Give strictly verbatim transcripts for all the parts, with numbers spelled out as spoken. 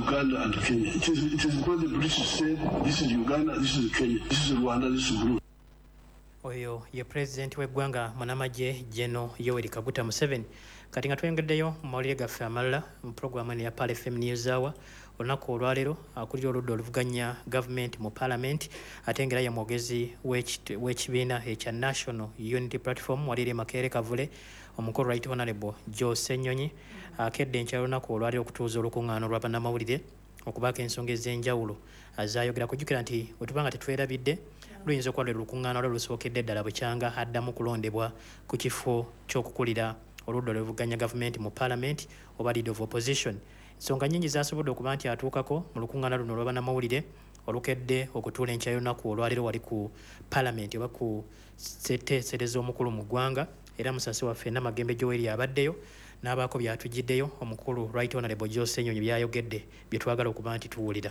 Uganda and Kenya. It is, it is what the British said, this is Uganda, this is Kenya, this is Rwanda, this is Burundi. Oyo ye president w'eggwanga Munamaje General Yoweri Kaguta Museveni. Kati nga twengeddeyo mu mawulire gaffe amalala mu programu eno ya Pal F M News Hour olunaku olwaleero akulira oludda oluvuganya gavumenti mu parliament ate ng'era ye mwogezi w'ekibiina ekya National Unity Platform Walire Makerere Kavule omukulu Right Honorable Joe Ssenyonyi akedde enkya olunaku olwaleero okutuuza olukuŋŋaano lwa bannamawulire okubaako ensonga ez'enjawulo azayogera kujjukira nti bwe tuba nga tetwerabidde luyinza okuba lwe lukuŋŋaano lwe lusookedde ddala bukyanga addamu kulondebwa ku kifo ky'okukulira oludda oluvuganya gavumenti mu parliament oba leader of opposition. Ensonga nnyingi zaasobodde okuba nti atuukako mu lukuŋŋaana luno olw'abannamawulire olukedde okutuula enkya y'olunaku olwaleero wali ku parliament oba ku ssetteesereza omukulu mu ggwanga era musase waffe Namagembe Joel abaddeyo n'abaako byatujjiddeyo omukulu Right Honorable Joe Ssenyonyi byayogedde bye twagala okuba nti tuwulira.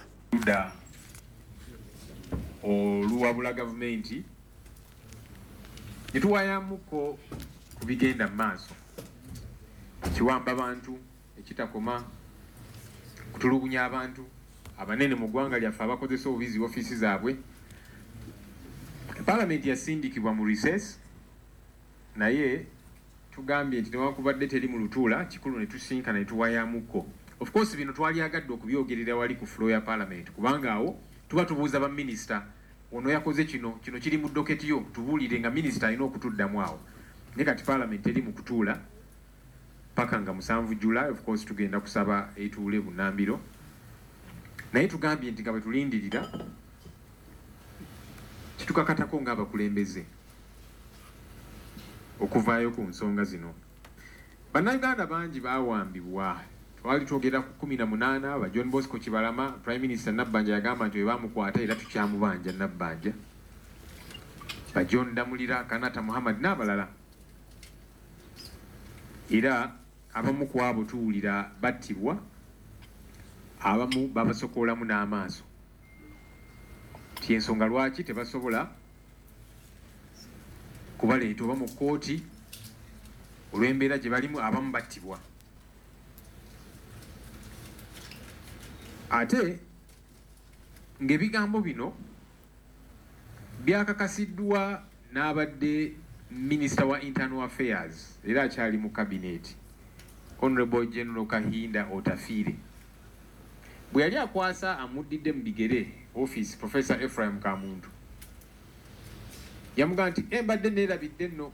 Oluwabula gavumenti netuwayamuko ku bigenda mu maaso kiwamba abantu ekitakoma kutulugunya abantu abanene mu ggwanga lyaffe abakozesa obubizi ofiisi zaabwe. Palamenti yasindikibwa mu recess naye tugambye nti newankubadde teri mu lutuula kikulu ne tusinkana ne tuwayamuko. Of course bino twalyagadde okubyogerera wali ku floor ya Parliament kubanga awo tuba tubuuza ba minister ono yakoze kino kino kiri mu doketi yo tubuulire nga minister alina okutuddamu awo. Ne kati Parliament eri mu kutuula paka nga musanvu July of course tugenda kusaba etuule bunnambiro naye tugambye nti nga bwe tulindirira kitukakatako ng'abakulembeze okuvaayo ku nsonga zino. Bannayuganda bangi baawambibwa. Twali twogera ku kumi na munaana ba John Bosco Kibalama, Prime Minister Nabbanja yagamba nti bwe baamukwata era tukyamubanja Nabbanja, ba John Damulira, Kanata Muhammad n'abalala. Era abamu ku abo tuwulira battibwa, abamu babasokoolamu n'amaaso. Ti ensonga lwaki tebasobola kubaleeta oba mu kkooti olw'embeera gye balimu abamu battibwa. Ate ng'ebigambo bino byakakasiddwa n'abadde Minister wa Internal Affairs era akyali mu cabinet Honorable General Kahinda Otafiire bwe yali akwasa amuddidde mu bigere office Professor Ephraim Kamuntu yamugamba nti embadde neerabidde nno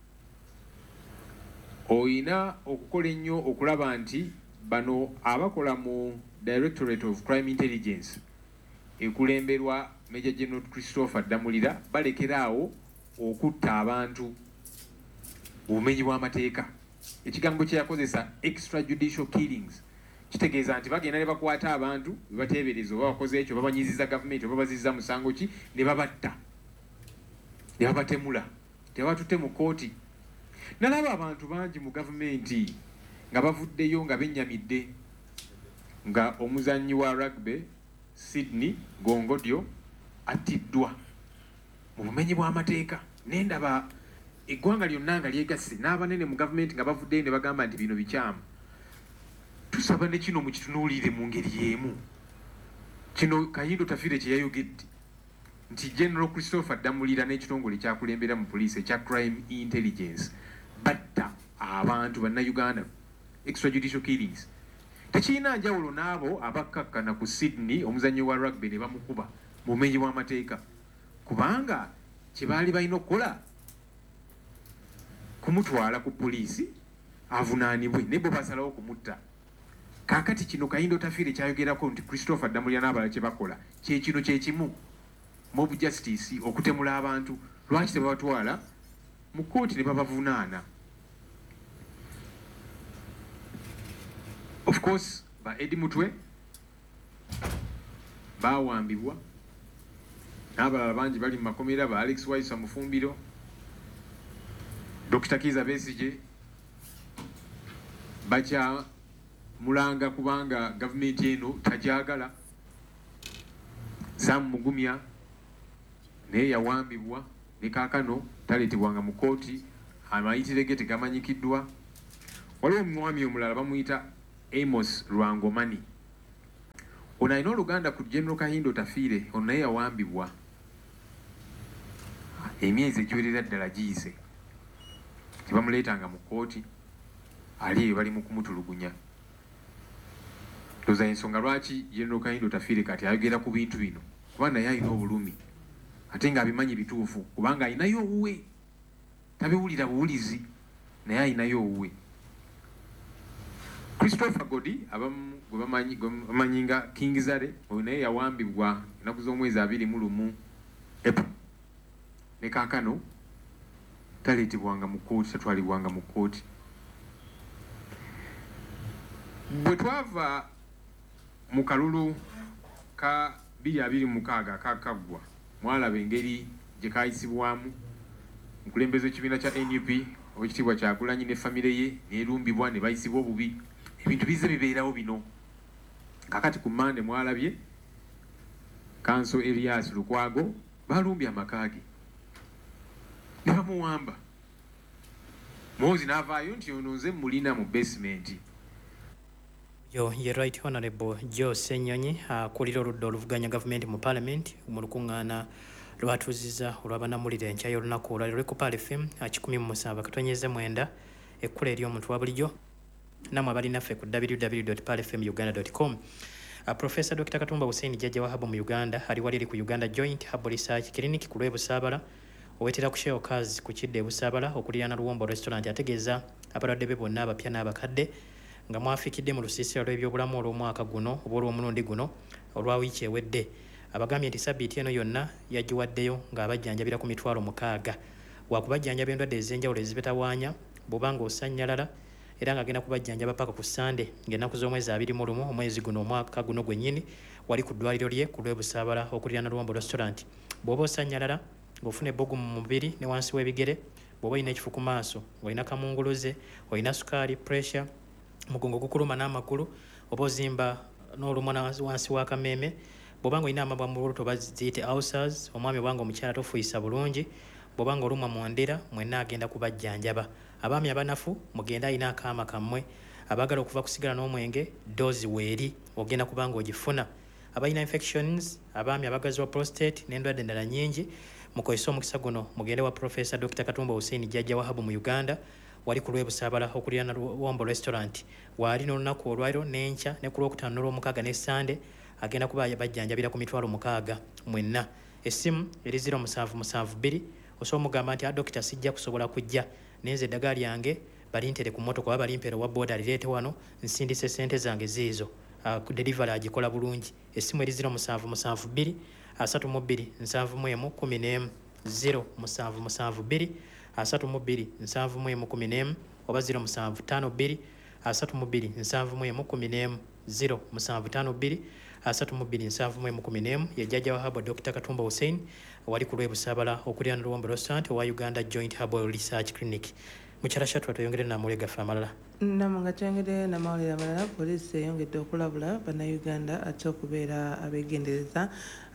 oyina okukola ennyo okulaba nti bano abakola mu Directorate of Crime Intelligence ekulemberwa Major General Christopher Damulira balekeraawo okutta abantu obumenyi bw'amateeka. Ekigambo kye yakozesa extrajudicial killings kitegeeza nti bagenda ne bakwata abantu be bateebereza oba bakoze ekyo babanyiziza gavumenti oba bazizza musango ki ne babatta ne babatemula tebatutte mu kkooti. Nalaba abantu bangi mu gavumenti nga bavuddeyo nga bennyamidde nga omuzannyi wa rugby Sydney Gongodyo attiddwa mu bumenyi bw'amateeka. Nendaba eggwanga lyonna nga lyegasse n'abanene mu gavumenti nga bavuddeyo ne bagamba nti bino bikyamu. Tusaba ne kino mukitunuulire mu ngeri y'emu. Kino Kayindo Otafiire kye yayogedde nti General Christopher Damulira n'ekitongole kyakulembera mu poliisi ekya Crime Intelligence batta abantu bannayuganda extrajudicial killings. Tekirina njawulo n'abo abakkakkana ku Sydney omuzannyi wa rugby ne bamukuba mu bumenyi bw'amateeka kubanga kye baali balina okukola kumutwala ku poliisi avunaanibwe ne bo basalawo kumutta. Kaakati kino Kayindo Otafiire kyayogerako nti Christopher Damulira n'abalala kye bakola kye kino kye kimu mob justice okutemula abantu. Lwaki tebabatwala mu kkooti ne babavunaana? Of course ba Eddie Mutwe baawambibwa n'abalala bangi bali mu makomera, ba Alex Waisa Mufumbiro, Doctor Kiza Besigye bakya mulanga kubanga gavumenti eno tajagala. Sam Mugumya naye yawambibwa ne kaakano taleetebwanga mu kkooti, amayitire ge tegamanyikiddwa. Waliwo omwami omulala bamuyita Amos Lwangomani. ono alina oluganda ku General Kahindo Tafiire, ono naye yawambibwa emyezi egiwerera ddala giyise, tebamuleetanga mu kkooti, ali eyo bali mu kumutulugunya. Ndowooza ensonga lwaki General Kahindo Tafiire kati ayogera ku bintu bino, kuba naye alina obulumi ate ng'abimanyi bituufu, kubanga alinayo owuwe, tabiwulira buwulizi, naye alinayo owuwe. Christopher Godi abamu gwe bamanyi bamanyi nga King Zare, oyo naye yawambibwa ennaku z'omwezi abiri mu lumu April, ne kaakano taleetebwanga mu kkooti, tatwalibwanga mu kkooti. Bwe twava mu kalulu ka bbiri abiri mu mukaaga akakaggwa, mwalaba engeri gye kaayisibwamu omukulembeze w'ekibiina kya N U P Oweekitiibwa Kyagulanyi ne famire ye neerumbibwa ne bayisibwa obubi. Ebintu bize bibeerawo bino. Kakati ku Mande mwalabye Kanso Elias Lukwago balumbye amaka ge ne bamuwamba. Muhoozi n'avaayo nti ono nze mulina mu basement. Yo, ye Right Honorable Joe Ssenyonyi akulira oludda oluvuganya gavumenti mu Parliament mu lukuŋŋaana lwatuuziza olw'abannamawulire enkya y'olunaku olwaliro ku Pal F M kikumi mu musanvu akatonnyeze mwenda ekkula ery'omuntu wa bulijjo namwe abalinaffe ku w w w dot pal f m uganda dot com. Professor Doctor Katumba Hussein Jjajja wa Habo mu Uganda ali wali eri ku Uganda Joint Habo Research Clinic ku lw'ebusaabala owetera ku Shell Cars ku kidde ebusaabala okuliraana Luwombo Restaurant ategeeza abalwadde be bonna abapya n'abakadde nga mwafikidde mu lusiisira lw'ebyobulamu olw'omwaka guno oba olw'omulundi guno olwa wiiki ewedde. Abagambye nti sabbiiti eno yonna yagiwaddeyo ng'abajjanjabira ku mitwalo mukaaga wakubajjanjaba endwadde ez'enjawulo ezibetawaanya bw'oba ng'osannyalala era ng'agenda kubajjanjaba paka ku Sande ng'ennaku z'omwezi abiri mu lumu omwezi guno omwaka guno gwennyini wali ku ddwaliro lye ku lw'ebusaabala okuliraana Luwombo Restaurant. Bw'oba osannyalala ng'ofuna ebbugu mu mubiri ne wansi w'ebigere, bw'oba olina ekifu ku maaso, olina kamunguluze, olina sukaali, pressure, mugongo gukuluma n'amagulu, oba ozimba n'olumwa wansi w'akameeme, bw'oba ng'olina amabwa mu buluto baziyite ulcers, omwami obanga omukyala tofuuyisa bulungi, bw'oba ng'olumwa mu ndira, mwenna agenda kubajjanjaba. Abaami abanafu mugenda alina akaama kammwe, abaagala okuva kusigala n'omwenge doozi weeri ogenda kuba ng'ogifuna. Abalina infections, abaami abagazibwa prostate n'endwadde endala nnyingi, mukozese omukisa guno mugende wa Professor Doctor Katumba Hussein Jjajja wa Habo mu Uganda wali ku lw'ebusaabala okuliraana Luwombo Restaurant. Waali n'olunaku olwaliro n'enkya ne ku lwokutaano n'olwomukaaga ne Sande agenda kuba bajjanjabira ku mitwalo mukaaga mwenna. Essimu eri zero musanvu musanvu bbiri osobola omugamba nti Dokita sijja kusobola kujja nenze eddagala lyange balintere ku mmotoka oba balimpeera owa booda lireete wano nsindise ssente zange ziizo. Uh, delivery agikola bulungi. Essimu eri zero musanvu musanvu bbiri asatu mu bbiri nsanvu mu emu kumi n'emu zero musanvu musanvu bbiri asatu mu bbiri nsanvu mu emu kumi n'emu oba zero musanvu ttaano bbiri asatu mu bbiri nsanvu mu emu kumi n'emu zero musanvu ttaano bbiri asatu mu bbiri nsanvu mu emu kumi n'emu ye Jjajja wa Habo Doctor Katumba Hussein wali ku lw'ebusaabala okuliraana Luwombo Restaurant owa Uganda Joint Herbal Research Clinic. Mukyala Shatwa tweyongere n'amawulire gaffe amalala. Namwe nga twengedde n'amawulire amalala, poliisi eyongedde okulabula bannayuganda ate okubeera abeegendereza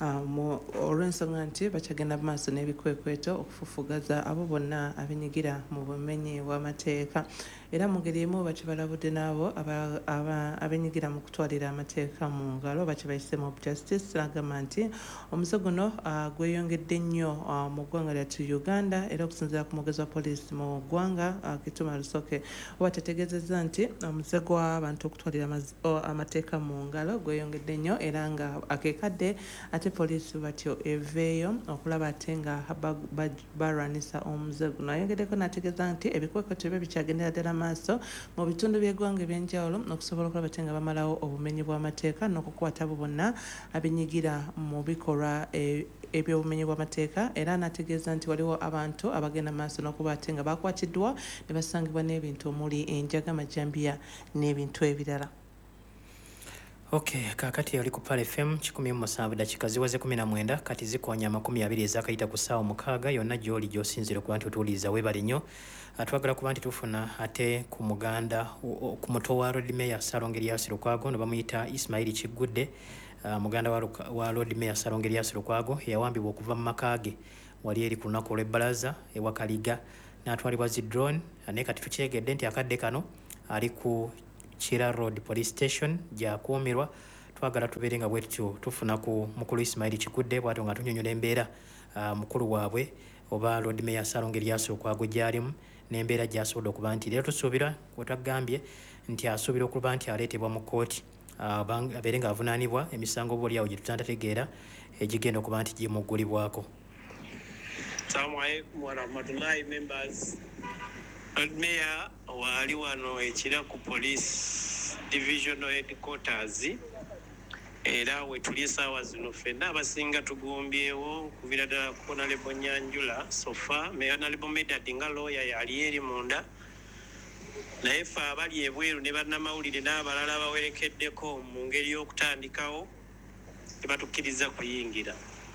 olw'ensonga nti bakyagenda mu maaso n'ebikwekweto okufufugaza abo bonna abenyigira mu bumenyi bw'amateeka. Era mu ngeri emu bakibalabudde n'abo abenyigira mu kutwalira amateeka mu ngalo bakibayise mob justice. Agamba nti omuze guno gweyongedde nnyo mu ggwanga lyattu Uganda era okusinziira ku mwogezi wa poliisi mu ggwanga Kituma Lusoke wategeezezza nti omuze gw'abantu okutwalira amateeka mu ngalo gweyongedde nnyo era nga akeekadde ate poliisi batyo eveeyo okulaba ate nga balwanisa omuze guno. Ayongeddeko n'ategeeza nti ebikwekweto bye bikyagendera ddala maaso mu bitundu by'eggwanga eby'enjawulo okusobola okulaba ate nga bamalawo obumenyi bw'amateeka n'okukwata abo bonna abenyigira mu bikolwa eby'obumenyi bw'amateeka. Era n'ategeeza nti waliwo abantu abagenda maaso n'okuba ate nga bakwatiddwa ne basangibwa n'ebintu omuli enjaga, majambiya n'ebintu ebirala. Okay, kakati yali ku Pal F M kikumi mu musanvu dakika ziwaze kumi na mwenda kati zikonya amakumi abiri ezakayita ku ssaawa mukaaga yonna gy'oli gy'osinzire kuba nti otuwuliriza weebale nnyo. Twagala kuba nti tufuna ate ku muganda ku muto wa Lord Mayor Ssaalongo Erias Lukwago ne bamuyita Ismail Kiggudde, uh, muganda wa, wa Lord Mayor Ssaalongo Erias Lukwago yawambibwa okuva mu maka ge wali eri ku lunaku olw'ebbalaza ewa Kaliga n'atwalibwa zi drone naye kati tukyegedde nti akadde kano ali ku Kira Road Police Station gy'akuumirwa. twagala tubeere nga bwe tutyo tufuna ku mukulu Ismail Kigudde bw'atyo nga tunyonyola embeera uh, mukulu waabwe oba Lord Mayor Sarong Erias Lukwago gy'alimu n'embeera gy'asobodde okuba nti leero tusuubira kwetagambye nti asuubira okuba nti aleetebwa mu kkooti uh, abeere ng'avunaanibwa emisango oba oliawo gye tutandategeera egigenda okuba nti gimuggulibwako. Assalamu alaikum wa rahmatullahi members. Lord Mayor wali wano ekira ku police divisional headquarters era we tuli essaawa zino ffenna abasinga tugumbyewo kuvira ddala ku Honorable Nyanjula sofa Mayor Honorable Medad nga lawyer yali eri munda naye ffe abali ebweru ne bannamawulire n'abalala bawerekeddeko mu ngeri y'okutandikawo tebatukkiriza kuyingira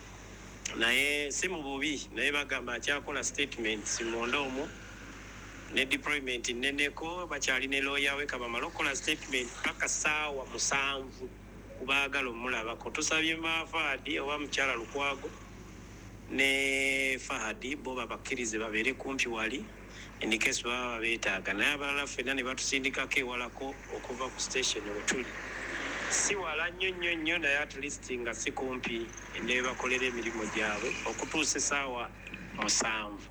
naye si mu bubi naye bagamba akyakola statements munda omwo ne deployment nneneko bakyali ne lawyer we kabamala okukola statement paka ssaawa musanvu kubaagala omulabako. Tusabye ma Fahadi oba mukyala Lukwago ne Fahadi bo babakkirize babeere kumpi wali in case baba beetaaga naye abalala ffenna ne batusindikako ewalako okuva ku station we tuli si wala nnyo nnyo nnyo naye at least nga si kumpi ne bakolera emirimu gyabwe okutuusa essaawa musanvu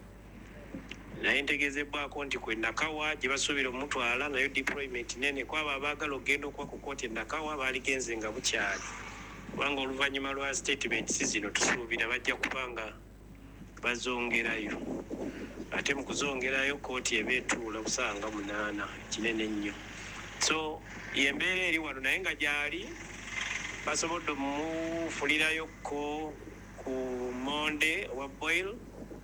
naye ntegeezebwako nti kwe Nakawa gye basuubira omutwala nayo deployment nene kwabo abaagala okgenda okuba ku kooti Nakawa baaligenze nga bukyali kubanga oluvannyuma lwa statement si zino tusuubira bajja kubanga bazongerayo ate mu kuzongerayo kooti eba etuula busanga munaana kinene nnyo so yembeera eri wano naye nga gyali basobodde omufulirayokko ku monde owa boil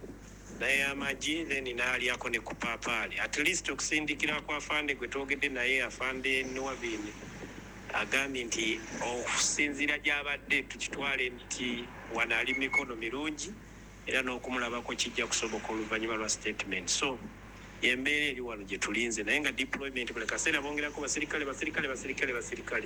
naye amagi then naalyako ne ku paapaali at least okusindikira kwa afande gwe twogedde naye afande Nuwabini agambye nti okusinziira gy'abadde tukitwale nti wano ali mikono mirungi era n'okumulabako kijja kusoboka oluvannyuma lwa statement so yembeera eri wano gye tulinze naye nga deployment buli kaseera bongerako basirikale basirikale basirikale basirikale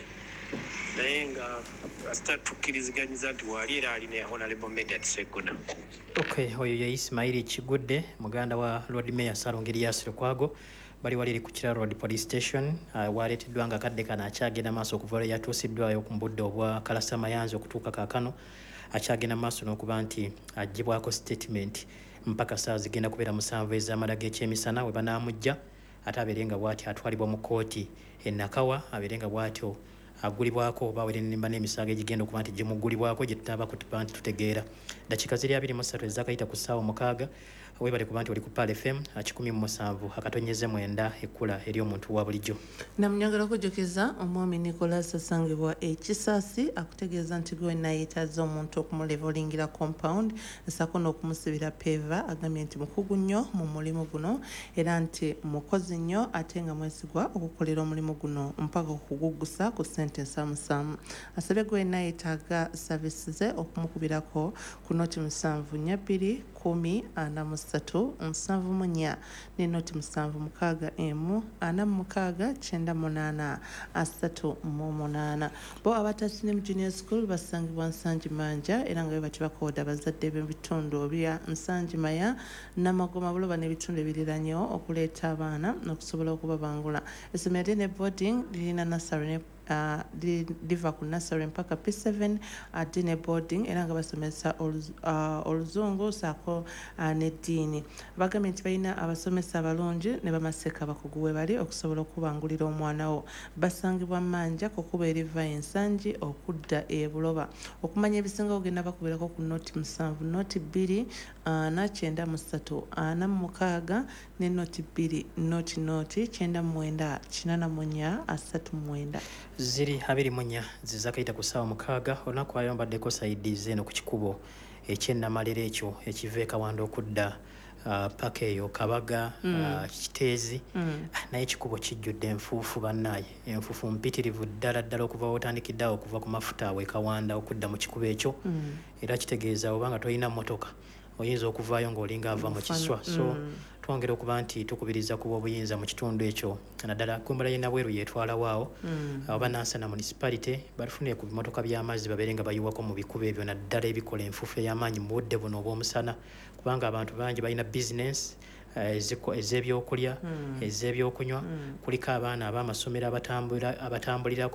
naye nga asita tukkiriziganyiza nti waali era ali ne Honorable Medad Segona. Okay, oyo ye Ismail Kigudde muganda wa Lord Mayor Sarong Erias Lukwago bali waliri ku Kiraro Road Police Station uh, waleeteddwa nga kadde kano akyagenda maaso okuva lwe yatuusiddwayo ku mbudde obwa Kalasa Mayanzi okutuuka kaakano akyagenda maaso n'okuba nti aggyibwako statement mpaka saa zigenda kubeera musanvu ez'amala g'ekyemisana we banaamujja ate abeere nga bw'atyo atwalibwa mu kkooti e Nakawa abeere nga bw'atyo agulibwako oba werenimba n'emisango egigenda okuba nti gimuggulibwako gye tutaba kutuba nti tutegeera dakiika ziri abiri mu ssatu ezakayita ku ssaawa mukaaga weebale kuba nti oli ku P A L F M kikumi mu musanvu akatonyeze mwenda ekkula eri omuntu wa bulijjo. Namunyagala kujjukiza omwami Nicholas asangibwa ekisaasi akutegeeza nti gwe nayeetaaza omuntu okumulevolingira compound nsako n'okumusibira peva agambye nti mukugu nnyo mu mulimu guno era nti mukozi nnyo ate nga mwesigwa okukolera omulimu guno mpaka okuguggusa ku ssente ensaamusaamu. Asabye gwe nayeetaaga savisi ze okumukubirako ku noti musanvu nnya bbiri kumi ana mu ssatu nsanvu mu nnya n'enoti musanvu mukaaga emu ana mu mukaaga kyenda munaana asatu mu munaana. Bo abatasine mu junior school basangibwa Nsanjimanja era nga be bati bakooda abazadde b'ebitundu bya Nsanjimaya Namagoma Buloba n'ebitundu ebiriranyewo okuleeta abaana n'okusobola okubabangula. Essomero ly'e boarding lirina nursery ne Uh, liva ku nursery mpaka P seven uh, dine boarding era nga basomesa oluzungu uh, saako uh, n'eddiini. Bagambye nti balina abasomesa abalungi ne bamaseka abakugu we bali okusobola okubangulira omwana wo. Basangibwa Manja kukuba eriva ensangi okudda e Buloba. Okumanya ebisinga ogenda bakubirako ku noti musanvu noti bbiri uh, na kyenda mu ssatu ana mu mukaaga ne noti bbiri noti noti kyenda mu mwenda kinaana mu nnya asatu mu mwenda. Ziri abiri mu nnya zizakayita ku ssaawa mukaaga olunaku ayambaddeko saidizi eno ku kikubo ekyennamalira ekyo ekiva e Kawanda okudda uh, paka eyo Kabaga mm. uh, Kiteezi mm. naye ekikubo kijjudde enfuufu bannaaye enfuufu mpitirivu ddala ddala okuva wotandikiddeawo okuva ku mafuta awo e Kawanda okudda mu kikubo ekyo mm. era kitegeeza oba nga tolina mmotoka oyinza okuvaayo ng'olinga ava mu kiswa so mm. twongera okuba nti tukubiriza kuba obuyinza mu kitundu ekyo naddala kumbala ye Nabweru yeetwalawaawo mm. oba Nansana municipality balifune ku bimotoka by'amazzi babeere nga bayiwako mu bikubo ebyo naddala ebikola enfuufu ey'amaanyi mu budde buno obw'omusana kubanga abantu bangi balina bizinesi ez'ebyokulya ez'ebyokunywa kuliko abaana ab'amasomero abatambulirako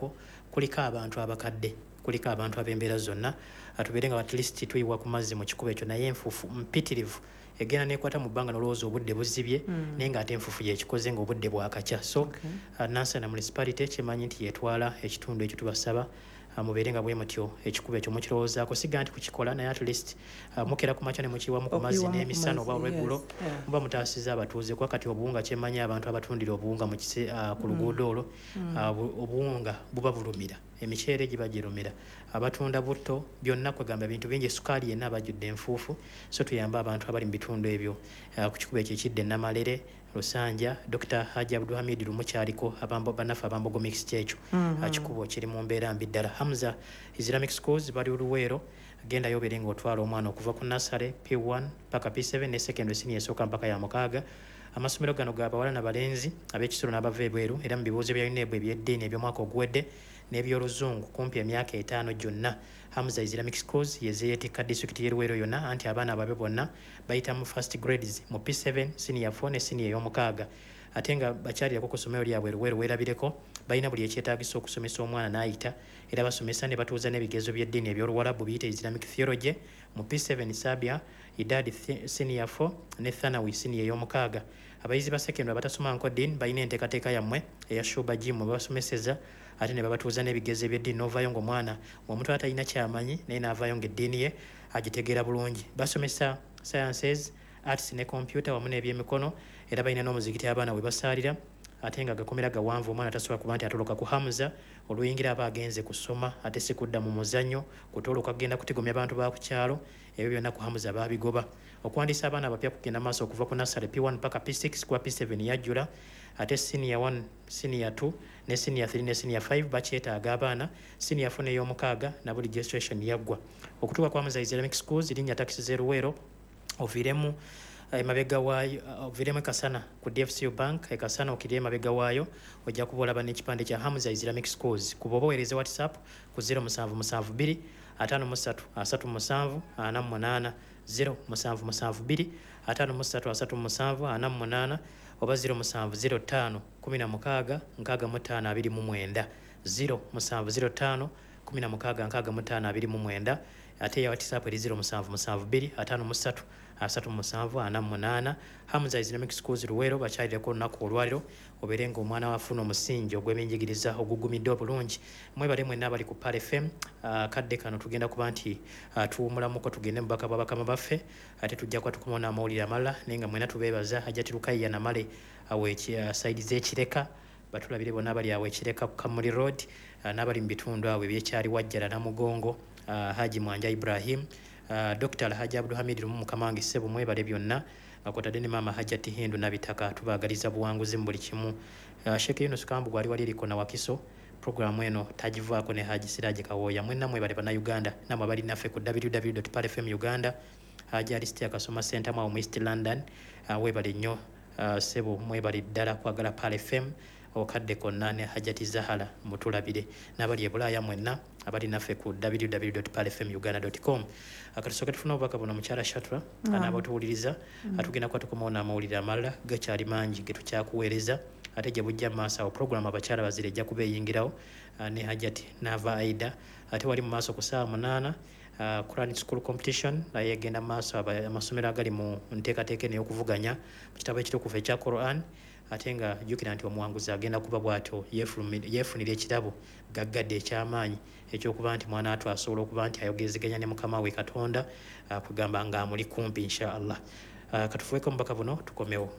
kuliko abantu abakadde kuliko abantu ab'embeera zonna atubeere nga at least tuyiwa ku mazzi mu kikubo ekyo naye enfuufu mpitirivu egenda nekwata mu bbanga n'olowooza obudde buzibye mm. naye ng'ate enfuufu yekikoze ng'obudde bwakakya so okay. uh, Nansana municipality kimanyi nti yetwala ekitundu ekyo tubasaba uh, mubeere nga bwe mutyo ekikubo ekyo mukirowoozaako siga nti kukikola naye at least uh, mukera ku makya ne mukiwamu ku mazzi n'emisana oba olweggulo yes. yeah. muba mutaasiza abatuuze kuba kati obuwunga kyemanyi abantu abatundira obuwunga mu kise uh, ku luguudo olwo mm. uh, obuwunga buba bulumira emiceere giba girumira abatunda butto byonna kwegamba bintu bingi sukaali yenna abajjudde enfuufu so tuyamba abantu abali mu bitundu ebyo uh, ku kikubo ekyo ekidde Namalere Lusanja Doctor Haji Abdulhamid Lumukyaliko abambo banafa abambogo mixed ekyo mm -hmm. kikubo kiri mu mbeera mbi ddala Hamza Islamic Schools bali Luweero agenda yoberenga otwala omwana okuva ku nursery P one paka P seven ne secondary senior esooka mpaka ya mukaaga amasomero gano g'abawala n'abalenzi ab'ekisolo n'abava ebweru era mu bibuuzo bya UNEB eby'eddiini eby'omwaka oguwedde n'ebyoluzungu kumpi emyaka etaano gyonna Hamza Islamic Schools yezeeyeetikka disitulikiti y'e Luweero yonna anti abaana ababe bonna bayita mu first grades mu P seven senior four ne senior ey'omukaaga ate nga bakyalirako ku ssomero lyabwe Luweero weerabireko balina buli ekyetaagisa okusomesa omwana n'ayita era basomesa ne batuuza n'ebigezo by'eddiini eby'oluwalabu biyita Islamic Theology mu P seven Sabia Idadi senior four ne Thanawi senior ey'omukaaga abayizi ba secondary abatasoma nko ddiini balina enteekateeka yammwe eya Shuba Gym babasomeseza ate ne babatuuza n'ebigezo by'eddiini n'ovaayo ng'omwana omuntu atalina kyamanyi naye n'avaayo ng'eddiini ye agitegeera bulungi basomesa sciences arts ne computer wamu n'ebyemikono era balina n'omuzikiti abaana we basaalira ate nga gakomera gawanvu omwana tasobola kuba nti atoloka ku Hamza oluyingira aba agenze kusoma ate si kudda mu muzannyo kutoloka kugenda kutigomya abantu ba ku kyalo ebyo byonna ku Hamza baabigoba okuwandiisa abaana abapya kugenda maaso okuva ku nursery P one paka P six kuba P seven yajjula ate senior one senior two ne senior three ne senior five bakyetaaga abaana senior four n'ey'omukaaga na buli registration yaggwa okutuuka kwa Hamza Islamic Schools linnya taxi zero Luweero oviiremu emabega waayo oviiremu Kasana ku D F C U Bank ekasana okiri emabega waayo ojja kuba olaba n'ekipande kya Hamza Islamic Schools kuba obaweereza WhatsApp ku zero seven seven seven two ataano mu ssatu asatu mu musanvu ana mu munaana zero seven seven seven two ataano mu ssatu asatu mu musanvu ana mu munaana oba zero seven zero five kumi na mukaaga nkaaga mu ttaano abiri mu mwenda zero seven zero five kumi na mukaaga nkaaga mu ttaano abiri mu mwenda ate ya WhatsApp eri zero seven seven two ataano mu ssatu asatu mu musanvu ana mu munaana Hamza Islamic Schools Luweero bakyalireko olunaku olwaliro obeere ng'omwana wafuna omusingi ogw'ebyenjigiriza ogugumidde obulungi mwebale mwenna abali ku Pal F M uh, kadde kano tugenda kuba nti uh, tuwumulamuko tugende mu baka bwabakama baffe ate tujja kuba tukomona amawulire amalala naye nga mwena tubeebaza Hajjati Rukayya Namale awe uh, saidi z'ekireka batulabire bonna abali awe ekireka ku Kamuli Road uh, n'abali mu bitundu awe byekyali Wajjala na Mugongo uh, Haji Mwanja Ibrahim Uh, Doctor Alhaji Abdulhamid Lumu Kamangi Sebo mwebale byonna akotadde ne Mama Hajjati Hindu nabitaka tubaagaliza buwanguzi mu buli kimu uh, Sheikh Yunus Kambu gwali waliriko na Wakiso programu eno tagivaako ne Haji Siraje Kawoya mwenna mwebale bana Uganda namwe bali naffe ku w w w dot pal f m uganda Haji Alistair Akasoma Center mu East London uh, webale nnyo uh, Sebo mwebale ddala kwagala Pal F M okadde konna ne Hajjati Zahara mutulabire n'abali e Bulaaya mwenna abali naffe ku w w w dot pal f m uganda dot com akatusooka tufuna obubaka buno mukyala Shatra mm. anaabatuwuliriza mm. atugenda kuba tukomaona amawulire amalala gakyali mangi ge tukyakuweereza ate gye bujja maaso awo programu abakyala bazire ejja kuba eyingirawo uh, ne Hajjati n'ava Aida ate wali mu maaso ku ssaawa munaana uh, Quran School Competition naye egenda maaso amasomero agali mu nteekateeka n'ey'okuvuganya mu kitabo ekitukuvu ekya Quran ate nga jjukira nti omuwanguzi agenda kuba bw'atyo yeefunira ekirabo gaggadde eky'amaanyi ekyokuba nti mwana atwo asobola okuba nti ayogezeganya ne mukama we Katonda uh, kugamba nga amuli kumpi inshallah. Uh, katufuweko mbaka buno tukomewo.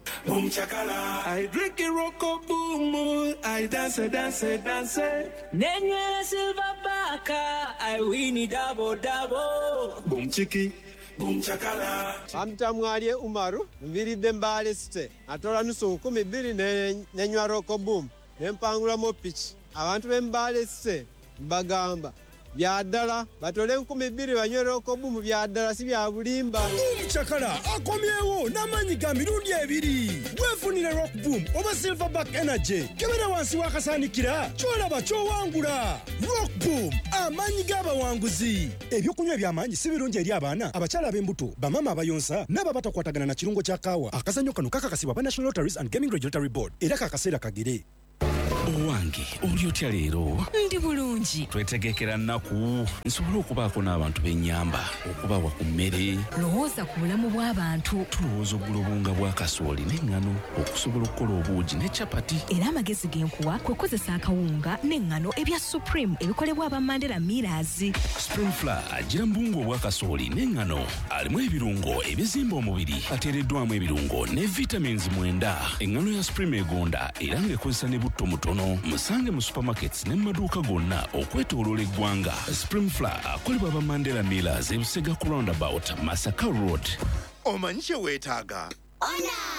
I drink a rocko boom, I dance dance dance. Nenye silver baka, I win it double double. Boom chiki. Amtamwalie Umaru, mviridde mbale site. Atola nusu kumi biri ne nenywa roko boom. Nempangula mo pitch. Abantu bembale site mbagamba. Byadala batole nkumi biri banywe roko boom byadala si bya bulimba. Chakala akomyewo namanyi ga mirundi ebiri. Wefunire rock boom oba silverback energy. Kebera wansi wakasanikira. Chola cho wangula. Rock boom amanyi gaba wanguzi. Ebyokunywa byamanyi si birungi eri abaana abakyala b'embuto bamama abayonsa n'aba batakwatagana na kirungo kya kaawa. Akazanyo kano kakakasibwa ba National Lotteries and Gaming Regulatory Board era kakaseera kagere. Owange, oli otya leero? Ndi bulungi. Twetegekera nnaku nsobole okubaako n'abantu b'ennyamba okubawa ku mmere. Lowooza ku bulamu bw'abantu. Tulowooza oggula obunga bwa kasooli n'eŋŋano okusobola okukola obuugi ne capati. Era amagezi g'enkuwa kwe kukozesa akawunga n'eŋŋano ebya Supreme ebikolebwa aba Mandela Millers. Spring Flour agira mu bunga obwa kasooli n'eŋŋano alimu ebirungo ebizimba omubiri ateereddwamu ebirungo ne vitamins mwenda. Eŋŋano ya Supreme egonda era ng'ekozesa ne butto mutono. Musange mu supermarkets ne mu maduuka gonna okwetooloola eggwanga. Spring Flour akolebwa aba Mandela Millers e Busega ku roundabout Masaka Road. Omanyi kye weetaaga? Ona!